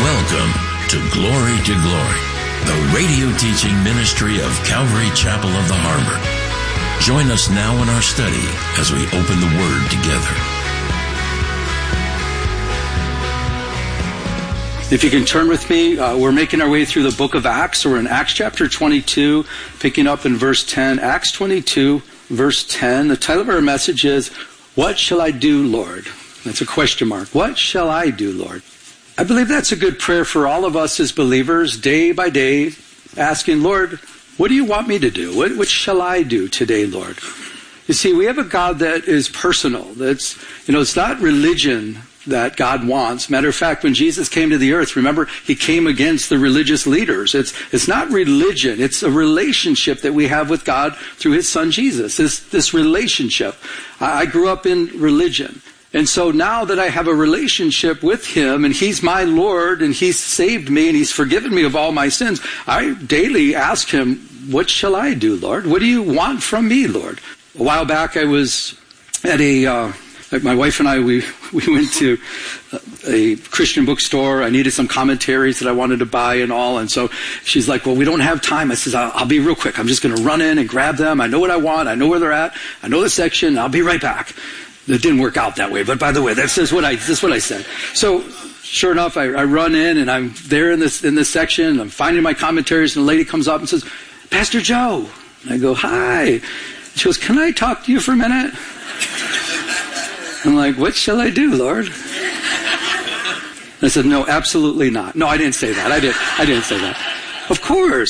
Welcome to Glory to Glory, the radio teaching ministry of Calvary Chapel of the Harbor. Join us now in our study as we open the Word together. If you can turn with me, we're making our way through the book of Acts. We're in Acts chapter 22, picking up in verse 10. Acts 22, verse 10. The title of our message is, What Shall I Do, Lord? That's a question mark. What shall I do, Lord? I believe that's a good prayer for all of us as believers, day by day, asking, Lord, what do you want me to do? What shall I do today, Lord? You see, we have a God that is personal. It's not religion that God wants. Matter of fact, when Jesus came to the earth, remember, he came against the religious leaders. It's not religion. It's a relationship that we have with God through his son Jesus. This relationship. I grew up in religion. And so now that I have a relationship with him and he's my Lord and he's saved me and he's forgiven me of all my sins, I daily ask him, what shall I do, Lord? What do you want from me, Lord? A while back I was at my wife and I, we went to a Christian bookstore. I needed some commentaries that I wanted to buy and all. And so she's like, well, we don't have time. I says, I'll be real quick. I'm just going to run in and grab them. I know what I want. I know where they're at. I know the section. I'll be right back. It didn't work out that way, but by the way, that's what I said. So, sure enough, I run in and I'm there in this section. And I'm finding my commentaries, and the lady comes up and says, Pastor Joe. And I go, hi. She goes, can I talk to you for a minute? I'm like, what shall I do, Lord? I said, no, absolutely not. No, I didn't say that. I didn't say that. Of course.